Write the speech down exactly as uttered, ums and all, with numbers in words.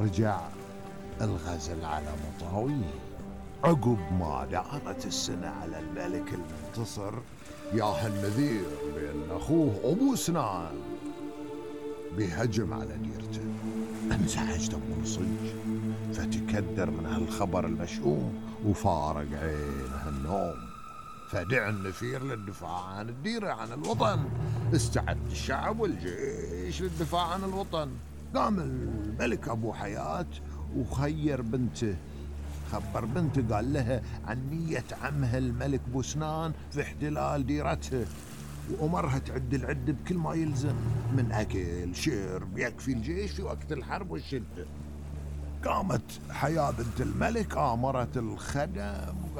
رجع الغزل على مطاويه. عقب ما دارت السنة على الملك المنتصر ياه النذير بأن أخوه أبو سنان بيهجم على ديرته. انزعج أبو صج فتكدر من هالخبر المشؤوم وفارق عينه النوم. فدع النفير للدفاع عن الديرة عن الوطن. استعد الشعب والجيش للدفاع عن الوطن. قام الملك أبو حياة وخير بنته، خبر بنته قال لها عن نية عمها الملك بوسنان في احتلال ديرتها، وأمرها تعد العد بكل ما يلزم من أكل شرب يكفي الجيش في وقت الحرب والشدة. قامت حياة بنت الملك آمرت الخدم